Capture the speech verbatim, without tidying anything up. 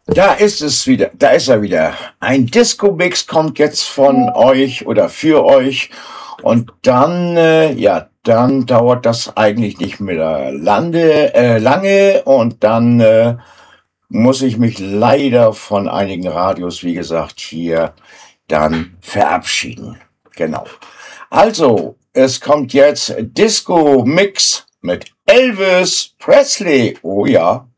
Da ist es wieder, da ist er wieder. Ein Disco-Mix kommt jetzt von euch oder für euch. Und dann, äh, ja, dann dauert das eigentlich nicht mehr lande, äh, lange. Und dann äh, muss ich mich leider von einigen Radios, wie gesagt, hier dann verabschieden. Genau. Also, es kommt jetzt Disco-Mix mit Elvis Presley. Oh ja.